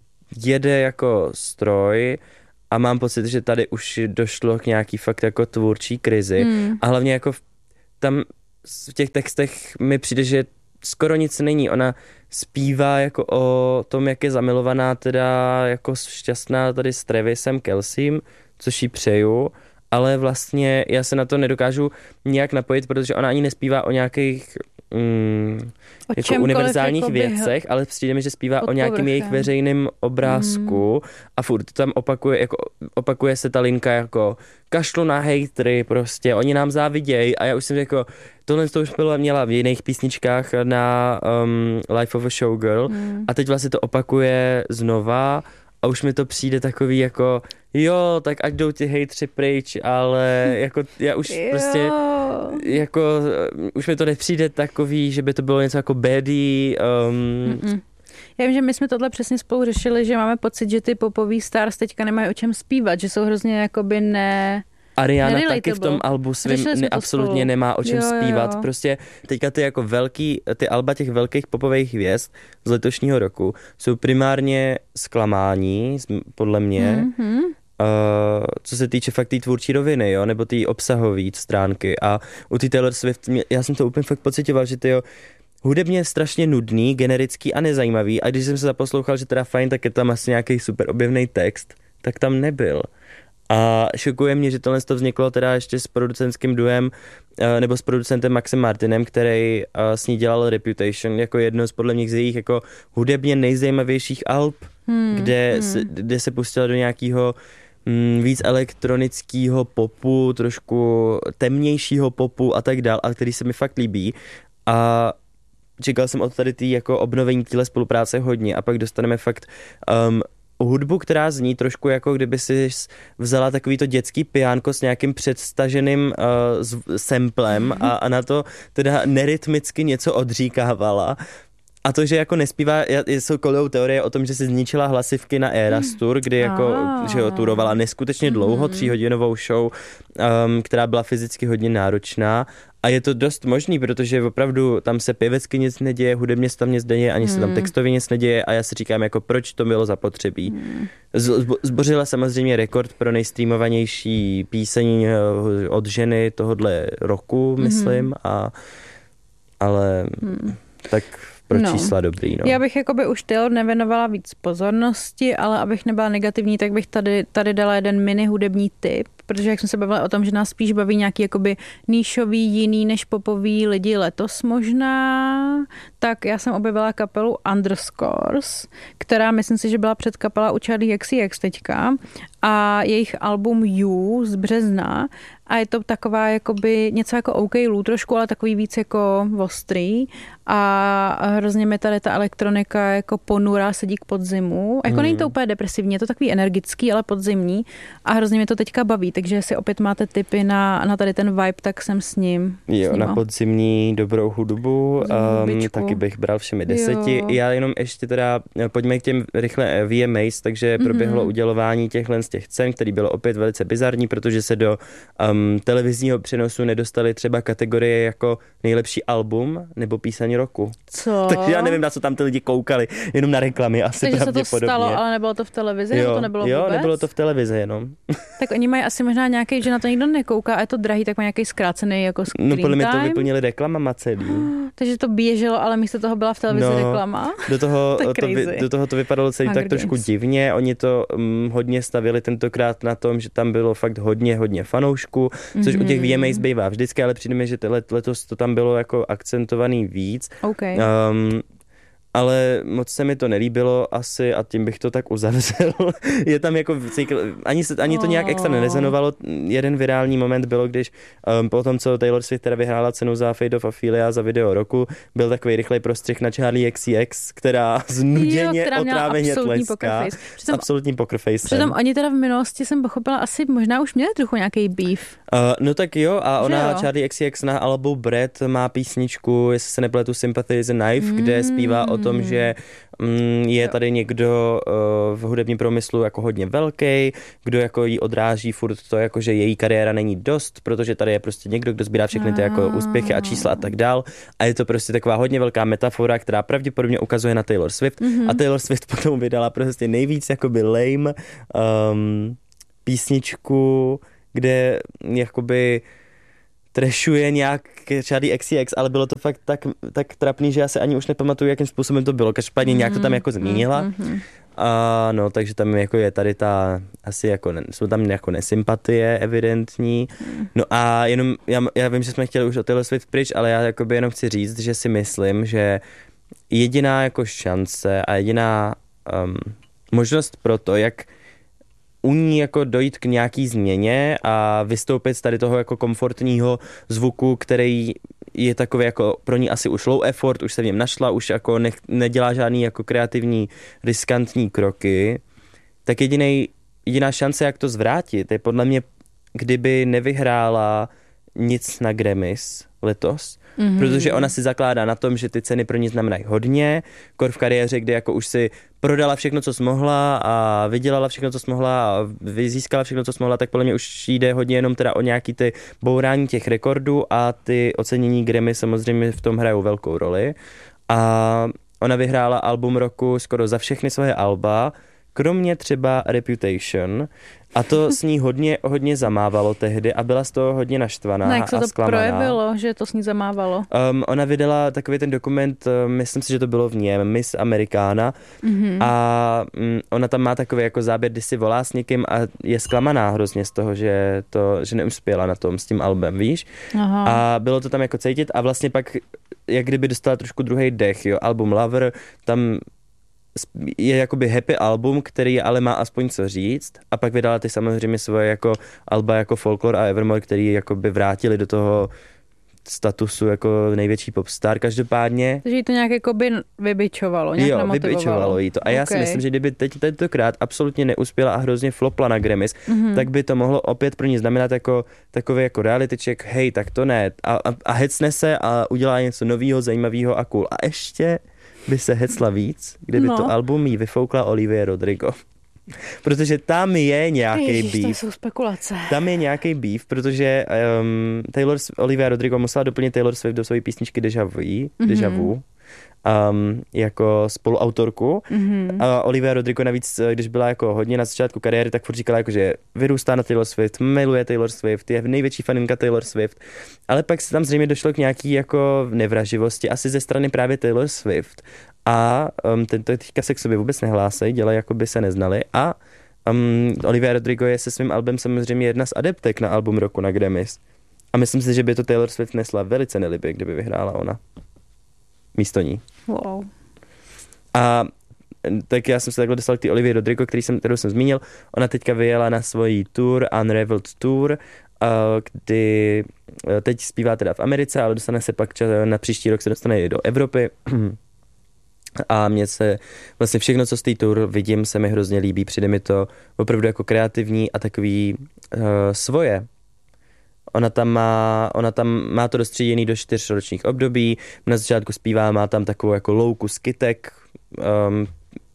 jede jako stroj a mám pocit, že tady už došlo k nějaký fakt jako tvůrčí krizi mm. a hlavně jako v, tam v těch textech mi přijde, že skoro nic není, ona zpívá jako o tom, jak je zamilovaná teda jako šťastná tady s Travisem Kelceym, což jí přeju, ale vlastně já se na to nedokážu nijak napojit, protože ona ani nespívá o nějakých mm, o jako univerzálních jako věcech, ale přijde mi, že zpívá o nějakém jejich veřejném obrázku mm. a furt tam opakuje, jako, opakuje se ta linka jako kašlu na hejtry prostě, oni nám závidějí a já už jsem jako, tohle to už bylo měla v jiných písničkách na um, Life of a Showgirl mm. a teď vlastně to opakuje znova a už mi to přijde takový jako jo, tak ať jdou ty hejtři pryč, ale jako já už jo. prostě jako už mi to nepřijde takový, že by to bylo něco jako baddie. Um... Já vím, že my jsme tohle přesně spolu řešili, že máme pocit, že ty popový stars teďka nemají o čem zpívat, že jsou hrozně jakoby ne... Ariana taky v tom albu svým ne, absolutně spolu. Nemá o čem jo, zpívat. Jo. Prostě teďka ty jako velký, ty alba těch velkých popových hvězd z letošního roku jsou primárně zklamání, podle mě, mm-hmm. Uh, co se týče fakt té tvůrčí roviny, jo, nebo té obsahové stránky a u té Taylor Swift, mě, já jsem to úplně fakt pocitoval, že ty jo, hudebně je strašně nudný, generický a nezajímavý a když jsem se zaposlouchal, že teda fajn, tak je tam asi nějaký super objevný text, tak tam nebyl. A šokuje mě, že tohle to vzniklo teda ještě s producentským duem, nebo s producentem Maxem Martinem, který s ní dělal Reputation, jako jedno z podle mě z jejich jako hudebně nejzajímavějších alb, hmm, kde, hmm. Se, kde se pustila do nějakého mm, víc elektronického popu, trošku temnějšího popu a tak dál, a který se mi fakt líbí. A čekal jsem od tady tý jako obnovení téhle spolupráce hodně a pak dostaneme fakt um, hudbu, která zní trošku jako kdyby si vzala takový to dětský piánko s nějakým předstaženým uh, samplem a, a na to teda nerytmicky něco odříkávala. A to, že jako nespívá, jsou kolujou teorie o tom, že si zničila hlasivky na Eras Tour, kdy jako, že ho turovala neskutečně dlouho, tříhodinovou show, um, která byla fyzicky hodně náročná. A je to dost možný, protože opravdu tam se pěvecky nic neděje, hudebně se tam nic neděje, ani se tam textově nic neděje a já si říkám, jako proč to bylo zapotřebí. Zbořila samozřejmě rekord pro nejstreamovanější píseň od ženy tohodle roku, myslím, a, ale tak... Pro no. čísla dobrý, no. Já bych jakoby už Taylor nevěnovala víc pozornosti, ale abych nebyla negativní, tak bych tady, tady dala jeden mini hudební tip, protože jak jsme se bavili o tom, že nás spíš baví nějaký jakoby níšový, jiný než popový lidi letos možná, tak já jsem objevila kapelu Underscores, která myslím si, že byla před kapela u Charlie X C X teďka a jejich album You z března a je to taková jakoby něco jako OK Lou trošku, ale takový víc jako ostrý a hrozně mi tady ta elektronika jako ponurá sedí k podzimu. Jako mm. není to úplně depresivní, je to takový energický, ale podzimní a hrozně mě to teďka baví, takže jestli opět máte tipy na, na tady ten vibe, tak jsem s ním. Jo, s na podzimní dobrou hudbu, um, taky bych bral všemi deseti. Jo. Já jenom ještě teda, pojďme k těm rychle V M As, takže proběhlo mm-hmm. udělování těchhle z těch cen, který bylo opět velice bizarní, protože se do um, televizního přenosu nedostali třeba kategorie jako nejlepší album nebo píseň roku. Co? Takže já nevím, na co tam ty lidi koukali, jenom na reklamy asi takže pravděpodobně. Se to stalo, ale nebylo to v televizi? Jo, to nebylo jo vůbec? nebylo to v televizi jenom. Tak oni mají asi možná nějaký, že na to nikdo nekouká a je to drahý, tak mají nějaký zkrácený jako screen No podle mě to time. vyplnili reklamama celý. Takže to běželo, ale místo toho byla v televizi no, reklama. Do toho to, to, do toho to vypadalo celý Hunger tak Games. Trošku divně. Oni to um, hodně stavili tentokrát na tom, že tam bylo fakt hodně, hodně fanoušků, což mm-hmm. u těch V M As bývá vždycky, ale přijde mi, že letos to tam bylo jako akcentovaný víc. Okay. Um, ale moc se mi to nelíbilo asi a tím bych to tak uzavřel. Je tam jako, ani, se, ani to nějak extra nerezonovalo. Jeden virální moment bylo, když um, po tom, co Taylor Swift teda vyhrála cenu za Fate of Ophelia za video roku, byl takový rychlej prostřih na Charlie X C X, která znuděně otráveně tleská. Přitom, absolutní poker face. Přitom oni teda v minulosti jsem pochopila, asi možná už měli trochu nějaký beef. Uh, no tak jo, a že ona, jo? Charlie X C X na albu Bread má písničku, jestli se nepletu, Sympathy is a Knife, mm. kde zpívá o tom, že mm, je tady někdo uh, v hudebním průmyslu jako hodně velký, kdo jako jí odráží furt to, jako, že její kariéra není dost, protože tady je prostě někdo, kdo sbírá všechny ty jako úspěchy a čísla a tak dál. A je to prostě taková hodně velká metafora, která pravděpodobně ukazuje na Taylor Swift. Mm-hmm. A Taylor Swift potom vydala prostě nejvíc jakoby lame um, písničku, kde jakoby trashuje nějak Charlie X C X, ale bylo to fakt tak, tak trapný, že já se ani už nepamatuju, jakým způsobem to bylo. Každopádně mm, nějak to tam jako zmínila. Mm, mm, mm. A no, takže tam jako je tady ta, asi jako, jsou tam jako nesympatie evidentní. No a jenom, já, já vím, že jsme chtěli už o Taylor Swift pryč, ale já jakoby jenom chci říct, že si myslím, že jediná jako šance a jediná um, možnost pro to, jak u ní jako dojít k nějaký změně a vystoupit z tady toho jako komfortního zvuku, který je takový jako pro ní asi už low effort, už se v něm našla, už jako ne, nedělá žádný jako kreativní, riskantní kroky, tak jedinej, jediná šance, jak to zvrátit, je podle mě, kdyby nevyhrála nic na Grammys letos, mm-hmm. protože ona si zakládá na tom, že ty ceny pro ní znamenají hodně, kor v kariéře, kde jako už si prodala všechno, co smohla a vydělala všechno, co smohla a získala všechno, co smohla, tak podle mě už jde hodně jenom teda o nějaký ty bourání těch rekordů a ty ocenění Grammy samozřejmě v tom hrajou velkou roli. A ona vyhrála album roku skoro za všechny své alba, kromě třeba Reputation. A to s ní hodně, hodně zamávalo tehdy a byla z toho hodně naštvaná no, jak se a to zklamaná. projevilo, že to s ní zamávalo? Um, ona vydala takový ten dokument, myslím si, že to bylo v něm, Miss Americana, mm-hmm. a um, ona tam má takový jako záběr, kdy si volá s někým a je zklamaná hrozně z toho, že, to, že neuspěla na tom s tím albem, víš? Aha. A bylo to tam jako cítit a vlastně pak, jak kdyby dostala trošku druhý dech, jo, album Lover, tam je jakoby happy album, který ale má aspoň co říct a pak vydala ty samozřejmě svoje jako alba jako Folklore a Evermore, který jakoby vrátili do toho statusu jako největší popstar. Každopádně... Takže jí to nějak jako by vybičovalo, nějak jo, namotivovalo. vybičovalo jí to. A já okay. si myslím, že kdyby teď tentokrát absolutně neuspěla a hrozně flopla na Grammys, mm-hmm. tak by to mohlo opět pro ní znamenat jako takový jako reality check, hej, tak to ne. A, a, a hecne se a udělá něco novýho, zajímavého a cool. A ještě by se hecla víc, kdyby no. to album jí vyfoukla Olivia Rodrigo. Protože tam je nějaký Ježiš, beef. To jsou spekulace. Tam je nějaký beef, protože um, Taylor, Olivia Rodrigo musela doplnit Taylor Swift do své písničky Deja Vu, mm-hmm. Deja Vu um, jako spoluautorku. Mm-hmm. A Olivia Rodrigo navíc, když byla jako hodně na začátku kariéry, tak furt říkala, jako, že vyrůstá na Taylor Swift, miluje Taylor Swift, je největší faninka Taylor Swift. Ale pak se tam zřejmě došlo k nějaký jako nevraživosti, asi ze strany právě Taylor Swift. A um, tento teďka se k sobě vůbec nehlásí, dělají, jako by se neznali. A um, Olivia Rodrigo je se svým albem samozřejmě jedna z adeptek na album roku na Grammys. A myslím si, že by to Taylor Swift nesla velice nelibě, kdyby vyhrála ona. Místo ní. Wow. A tak já jsem se takhle dostal k té Olivia Rodrigo, který jsem, kterou jsem zmínil. Ona teďka vyjela na svoji tour, Unraveled Tour, kdy teď zpívá teda v Americe, ale dostane se pak na příští rok se dostane i do Evropy. A mně se vlastně všechno, co z té tour vidím, se mi hrozně líbí. Přijde mi to opravdu jako kreativní a takový uh, svoje. Ona tam má, ona tam má to rozstříděný do čtyř ročních období. Na začátku zpívá, má tam takovou jako louku z kytek, um,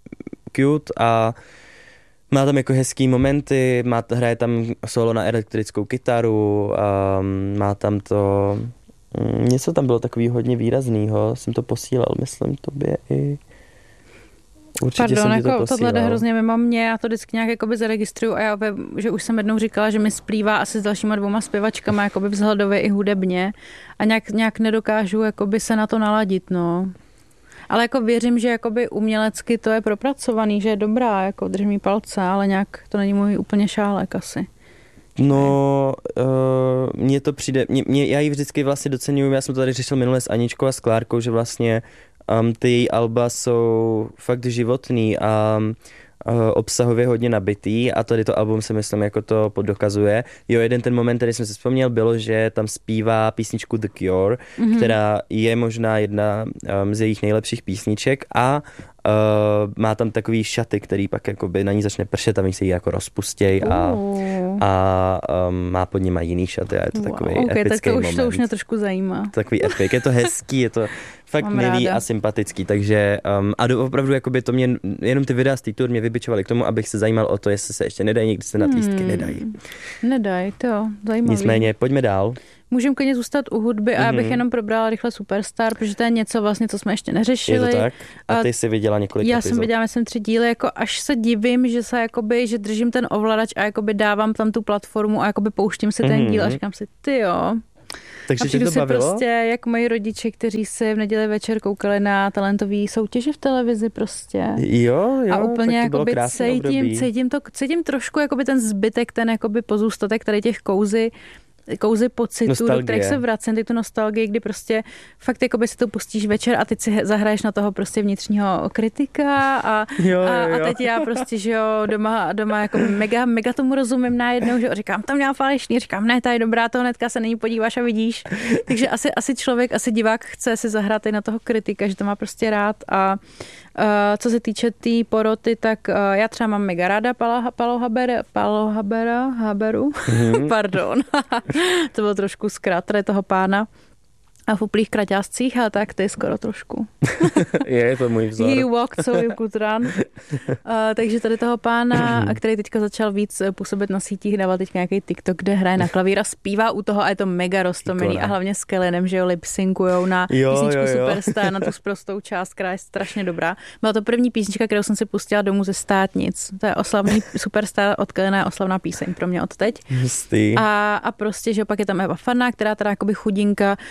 cute a má tam jako hezký momenty, má, hraje tam solo na elektrickou kytaru, um, má tam to... Něco tam bylo takový hodně výraznýho, jsem to posílal, myslím tobě i... Určitě Pardon, jsem jako to tohle jde hrozně mimo mě, já to vždycky nějak jakoby zaregistruju a já vím, že už jsem jednou říkala, že mi splývá asi s dalšíma dvouma zpěvačkama jakoby vzhledově i hudebně a nějak, nějak nedokážu jakoby se na to naladit, no. Ale jako věřím, že jakoby umělecky to je propracovaný, že je dobrá, jako drží mi palce, ale nějak to není můj úplně šálek asi. No, uh, mně to přijde, mě, mě, já ji vždycky vlastně doceňuji, já jsem to tady řešil minule s Aničkou a s Klárkou, že vlastně um, ty její alba jsou fakt životný a um, uh, obsahově hodně nabitý a tady to album se myslím jako to dokazuje. Jo, jeden ten moment, který jsem si vzpomněl, bylo, že tam zpívá písničku The Cure, mm-hmm. která je možná jedna um, z jejich nejlepších písniček a Uh, má tam takový šaty, který pak jakoby na ní začne pršet a oni se jí jako rozpustěj a, uh. a um, má pod nima jiný šaty a je to takový wow, okay, epický tak to moment. Už, to už mě trošku zajímá. Takový epic, je to hezký, je to fakt Mám milý ráda. A sympatický, takže um, a do, opravdu jakoby to mě, jenom ty videa z té tour mě vybičovaly k tomu, abych se zajímal o to, jestli se ještě nedají, někdy se na lístky hmm. nedají. Nedají, to zajímavý. Nicméně, pojďme dál. Můžeme klidně zůstat u hudby a já bych jenom probrala rychle Superstar, protože to je něco vlastně, co jsme ještě neřešili. Je to tak? A ty jsi viděla několik Já epizod. jsem viděla, myslím, tři díly, jako až se divím, že se jakoby, že držím ten ovladač a jakoby dávám tam tu platformu a jakoby pouštím si ten mm-hmm. díl a říkám si, ty jo. Takže a tě to si bavilo? Prostě, jak moji rodiče, kteří si v neděli večer koukali na talentové soutěže v televizi prostě. Jo, jo. A úplně jakoby cítím, cítím, to, cítím trošku jakoby ten zbytek, ten jakoby pozůstatek tady těch kouzy, kouzy pocitu, do kterých se vracím, ty tu nostalgii, kdy prostě fakt jakoby si to pustíš večer a teď si zahraješ na toho prostě vnitřního kritika a, jo, a, jo. a teď já prostě, že jo, doma, doma jako mega, mega tomu rozumím najednou, že jo, říkám, tam měla falešný, říkám, ne, ta je dobrá, to hnedka se na ní podíváš a vidíš. Takže asi, asi člověk, asi divák chce si zahrát i na toho kritika, že to má prostě rád a Uh, co se týče té tý poroty, tak uh, já třeba mám mega ráda Palo, Palo, Haber, Palo Habera, Haberu, mm-hmm. pardon, to byl trošku zkrát tady toho pána a v uplých kraťáscích, ale tak ty skoro trošku. Je to můj vzor. He walked so you could run. Uh, takže tady toho pána, který teďka začal víc působit na sítích, dával teď nějaký TikTok, kde hraje na klavír a zpívá u toho a je to mega roztomilý a hlavně s Kellinem, že jo, lip-synkujou na jo, písničku jo, jo. Superstar, na tu sprostou část, která je strašně dobrá. Byla to první písnička, kterou jsem si pustila domů ze státnic. To je oslavný Superstar od Kellina, oslavná píseň pro mě od teď. A, a prostě, že pak je tam Eva Farná, která teda jakoby chudinka, nějaký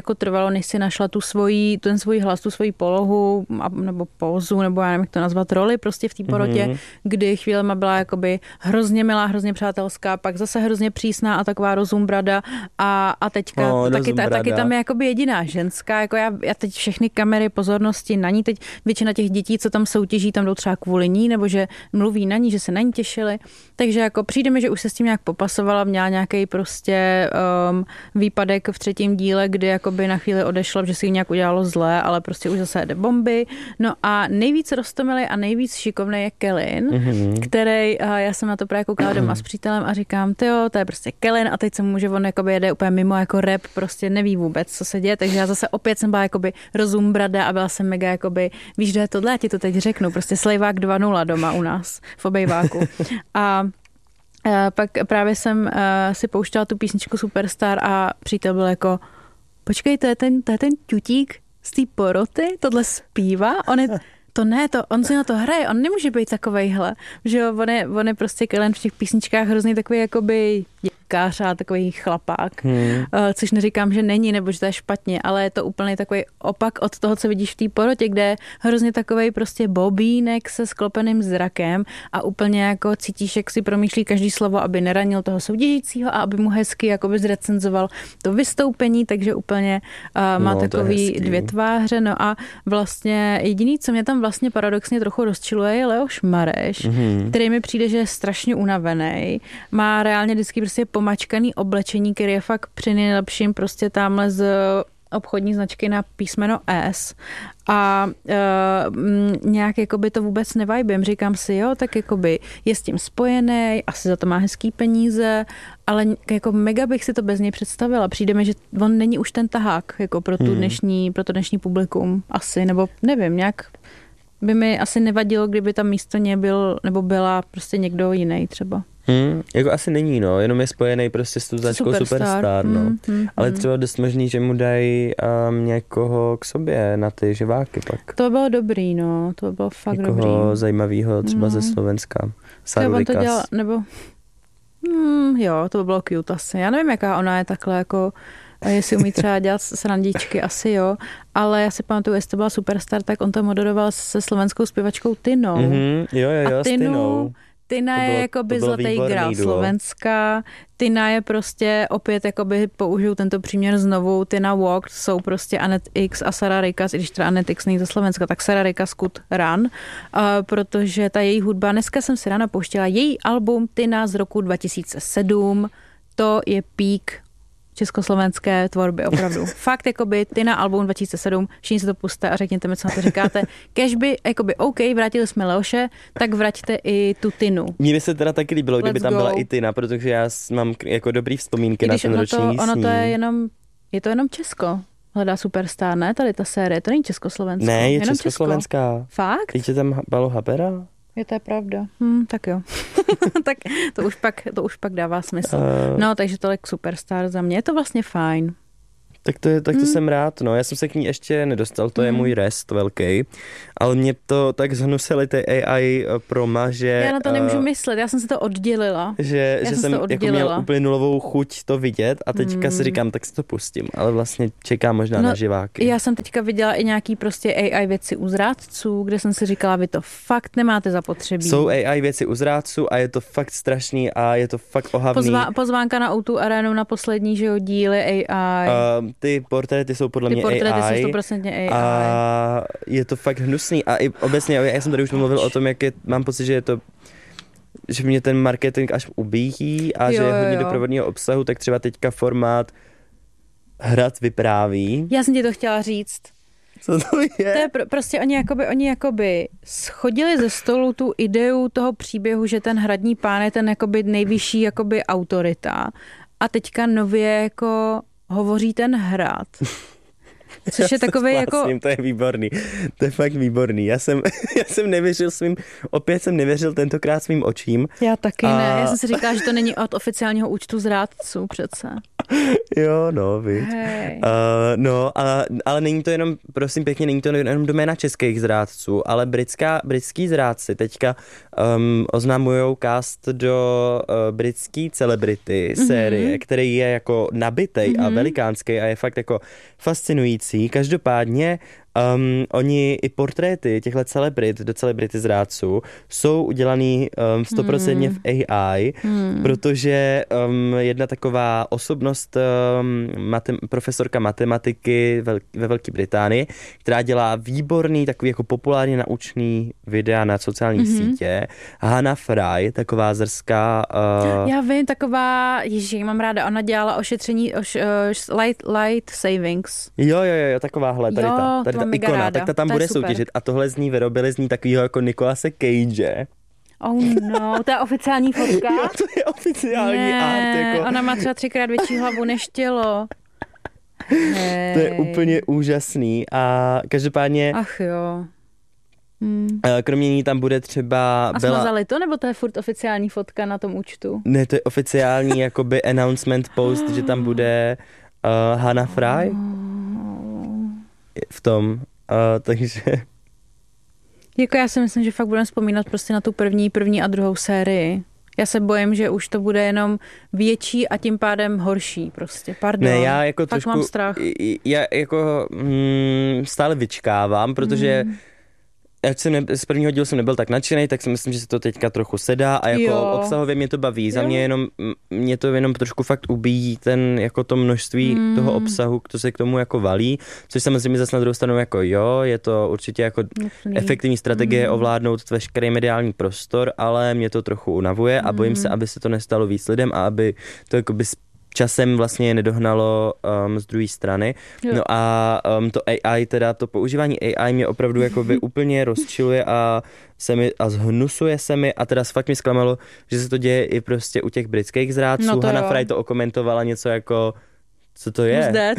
jako trvalo, než si našla tu svoji, ten svůj hlas, tu svoji polohu, nebo pózu, nebo já nevím, jak to nazvat, roli prostě v té porotě, mm-hmm. kdy chvílema byla jakoby hrozně milá, hrozně přátelská, pak zase hrozně přísná a taková rozumbrada a, a teďka no, taky, ta, taky tam je jakoby jediná ženská, jako já, já teď všechny kamery pozornosti na ní, teď většina těch dětí, co tam soutěží, tam jdou třeba kvůli ní, nebo že mluví na ní, že se na ní těšili, takže jako přijde mi, že už se s tím nějak popasovala, měla nějaký prostě um, výpadek v třetím díle, kdy jakoby na chvíli odešla, že si jí nějak udělalo zlé, ale prostě už zase jede bomby. No a nejvíc roztomilý a nejvíc šikovný je Kellyn, mm-hmm. který, uh, já jsem na to právě koukala doma s přítelem a říkám, tyjo, to je prostě Kellyn a teď se může, on jakoby jede úplně mimo jako rap, prostě neví vůbec, co se děje, takže já zase opět jsem byla jakoby rozumbrada a byla jsem mega jakoby, víš, že je tohle, já ti to teď řeknu, prostě Slejvák dva nula doma u nás v obejváku. A Uh, pak právě jsem uh, si pouštěla tu písničku Superstar a přítel byl jako, počkej, to je ten, to je ten ťutík z té poroty, tohle zpívá? On je, to ne, to, on si na to hraje, on nemůže být takovejhle, že jo, on je, on je prostě Kellyn v těch písničkách hrozný takový jakoby děvkář a takový chlapák, hmm. uh, což neříkám, že není, nebo že to je špatně, ale je to úplně takový opak od toho, co vidíš v té porotě, kde je hrozně takovej prostě bobínek se sklopeným zrakem a úplně jako cítíš, jak si promýšlí každý slovo, aby neranil toho soutěžícího a aby mu hezky jakoby zrecenzoval to vystoupení, takže úplně uh, má no, takový dvě tváře, no a vlastně jediný, co mě tam vlastně paradoxně trochu rozčiluje, je Leoš Mareš, mm-hmm. který mi přijde, že je strašně unavený, má reálně vždycky prostě pomačkaný oblečení, který je fakt při nejlepším prostě tamhle z obchodní značky na písmeno S a e, nějak jakoby to vůbec nevajbím. Říkám si, jo, tak jakoby je s tím spojený, asi za to má hezký peníze, ale jako mega bych si to bez něj představila. Přijde mi, že on není už ten tahák jako pro, tu dnešní, pro to dnešní publikum asi, nebo nevím, nějak by mi asi nevadilo, kdyby tam místo něj byl, nebo byla prostě někdo jiný třeba. Hmm, jako asi není, no, jenom je spojený prostě s tou značkou Superstar, Superstar no. Hmm, hmm, ale třeba dost možný, že mu dají um, někoho k sobě na ty živáky pak. To bylo dobrý, no, to bylo fakt někoho dobrý. Někoho zajímavýho třeba no. ze Slovenska. Sarlikas. To dělal, nebo, hmm, jo, to by bylo cute asi. Já nevím, jaká ona je takhle jako, jestli umí třeba dělat srandičky, asi jo, ale já si pamatuju, jestli to byla Superstar, tak on to moderoval se slovenskou zpěvačkou Tinou. Mm-hmm, jo, jo, jo, a s Tinou. Tina bylo, je jakoby zlatý grál Slovenska. Tina je prostě, opět jakoby použiju tento příměr znovu, Tina Walked jsou prostě Anet X a Sara Rikas, i když teda Anet X není ze Slovenska, tak Sara Rikas Could Run, uh, protože ta její hudba, dneska jsem si ráno pouštěla její album Tina z roku dva tisíce sedm, to je pík československé tvorby, opravdu. Fakt, jakoby Tina album dva tisíce sedm, všichni se to puste a řekněte mi, co na to říkáte. Kež by, jakoby, OK, vrátili jsme Leoše, tak vraťte i tu Tinu. Mně by se teda taky líbilo, kdyby Let's tam go. Byla i Tina, protože já mám jako dobrý vzpomínky na ten roční lísní. Ono to je jenom, je to jenom Česko. Hledá Superstar, ne? Tady ta série, to není Československo. Ne, je jenom Československá. Česko. Fakt? Teď je tam Balo Habera? Je to je pravda. Hm, tak jo. Tak to už, pak, to už pak dává smysl. Uh, no, takže tolik Superstar za mě. Je to vlastně fajn. Tak to, je, tak to hmm. jsem rád, no. Já jsem se k ní ještě nedostal, to hmm. je můj rest velký, ale mě to tak zhnusily ty A I proma, že... Já na to nemůžu uh, myslet, já jsem se to oddělila. Že, já že jsem, jsem jako měl úplně nulovou chuť to vidět a teďka hmm. si říkám, tak si to pustím, ale vlastně čekám možná no, na živáky. Já jsem teďka viděla i nějaký prostě A I věci u zrádců, kde jsem si říkala, vy to fakt nemáte zapotřebí. Jsou A I věci u zrádců a je to fakt strašný a je to fakt ohavný. Pozvá, pozvánka na O dva Arenu na poslední, že jo, díly A I. Uh, ty portréty jsou podle ty mě portréty A I. Ty jsou sto procent A I. A je to fakt hnusný. A i obecně, já jsem tady už mluvil o tom, jak je, mám pocit, že je to, že mě ten marketing až ubíjí a jo, že je hodně jo. doprovodného obsahu, tak třeba teďka formát Hrad vypráví. Já jsem ti to chtěla říct. Co to je? To je pro, prostě oni jakoby, oni jakoby schodili ze stolu tu ideu toho příběhu, že ten hradní pán je ten jakoby nejvyšší jakoby autorita. A teďka nově jako hovoří ten hrad. Což je takový jako... To je výborný. To je fakt výborný. Já jsem, já jsem nevěřil svým, opět jsem nevěřil tentokrát svým očím. Já taky a... ne. Já jsem si říkala, že to není od oficiálního účtu zrádců přece. Jo, no, víš. Hey. Uh, no, a, ale není to jenom, prosím pěkně, není to jenom doména českých zrádců, ale britská, britský zrádci teďka um, oznamujou cast do uh, britský celebrity mm-hmm. série, který je jako nabitej mm-hmm. a velikánský a je fakt jako fascinující. Každopádně Um, oni i portréty těchto celebrit do celebrity zrádců jsou udělaný um, sto procent hmm. v A I, hmm. protože um, jedna taková osobnost, um, matem, profesorka matematiky vel, ve Velké Británii, která dělá výborný, takový jako populárně naučný videa na sociální hmm. sítě, Hannah Fry, taková zrská... Uh... Já vím, taková, ježiš, mám ráda, ona dělala ošetření oš, uh, light, light savings. Jo, jo, jo, takováhle, tady ta, tady ta ikona, ráda. Tak ta tam to bude soutěžit a tohle z ní vyrobili z ní takovýho jako Nicolase Cage. Oh no, to je oficiální fotka? Jo, to je oficiální ne, art. Jako... ona má třeba třikrát větší hlavu než tělo. Hej. To je úplně úžasný a každopádně... Ach jo. Hmm. Kromě ní tam bude třeba... A Bella... smazali to, nebo to je furt oficiální fotka na tom účtu? Ne, to je oficiální jakoby announcement post, že tam bude uh, Hannah Fry v tom, uh, takže... Jako já si myslím, že fakt budeme vzpomínat prostě na tu první, první a druhou sérii. Já se bojím, že už to bude jenom větší a tím pádem horší prostě. Pardon. Ne, já jako fakt trošku... mám strach. Já jako mm, stále vyčkávám, protože... Mm. Já jsem ne, z prvního dílu jsem nebyl tak nadšený, tak si myslím, že se to teďka trochu sedá a jako jo. obsahově mě to baví. Za mě jenom, mě to jenom trošku fakt ubíjí ten, jako to množství mm. toho obsahu, to se k tomu jako valí, což samozřejmě zase na druhou stranu jako jo, je to určitě jako Jasný. efektivní strategie mm. ovládnout veškerý mediální prostor, ale mě to trochu unavuje mm. a bojím se, aby se to nestalo víc lidem a aby to jako by časem vlastně nedohnalo um, z druhé strany. Jo. No a um, to A I, teda to používání A I mě opravdu jakoby úplně rozčiluje a se mi, a zhnusuje se mi a teda fakt mi zklamalo, že se to děje i prostě u těch britských zrádců. No Hannah Fry to okomentovala něco jako co to je?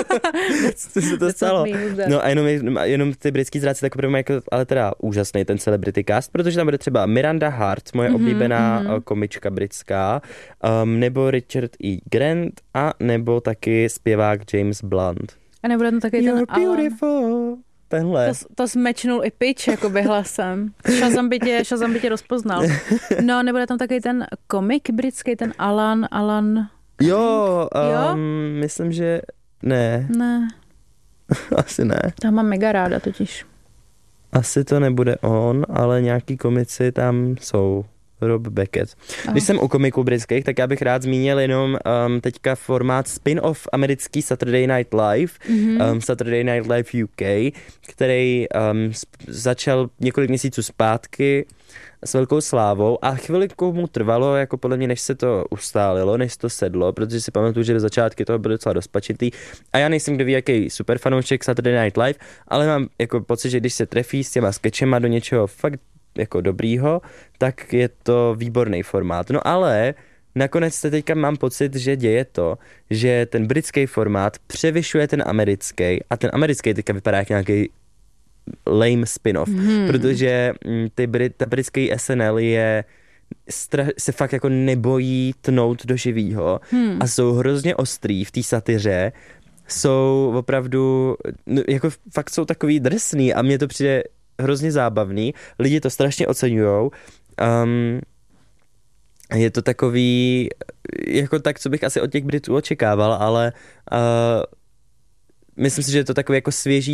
Co se to stalo? No a jenom, jenom ty britský zrádci tak opravdu jako, ale teda úžasný ten celebrity cast, protože tam bude třeba Miranda Hart, moje mm-hmm, oblíbená mm-hmm. komička britská, um, nebo Richard E. Grant a nebo taky zpěvák James Blunt. A nebude tam taky You're ten beautiful. Tenhle. To, to zmečnul i pitch jakoby hlasem. Shazam by tě, Shazam by tě rozpoznal. No, nebude tam taky ten komik britský, ten Alan, Alan... Jo, um, jo, myslím, že ne. Ne. Asi ne. Tam mám mega ráda totiž. Asi to nebude on, ale nějaký komici tam jsou. Rob Beckett. Oh. Když jsem u komiků britských, tak já bych rád zmínil jenom um, teďka formát spin-off americký Saturday Night Live, mm-hmm. um, Saturday Night Live U K, který um, začal několik měsíců zpátky s velkou slávou a chviliku mu trvalo, jako podle mě, než se to ustálilo, než to sedlo, protože si pamatuju, že do začátky toho bylo docela rozpačitý a já nejsem kdo ví, jaký super fanoušek Saturday Night Live, ale mám jako pocit, že když se trefí s těma skečema do něčeho fakt jako dobrýho, tak je to výborný formát. No ale nakonec se teďka mám pocit, že děje to, že ten britský formát převyšuje ten americký a ten americký teďka vypadá jak nějaký lame spin-off, hmm. protože ty Brit, ta britský S N L je stra- se fakt jako nebojí tnout do živýho hmm. a jsou hrozně ostrý v té satyře, jsou opravdu, no, jako fakt jsou takový drsný a mně to přijde hrozně zábavný, lidi to strašně oceňujou. Um, je to takový, jako tak, co bych asi od těch Britů očekával, ale uh, myslím si, že je to takový jako svěží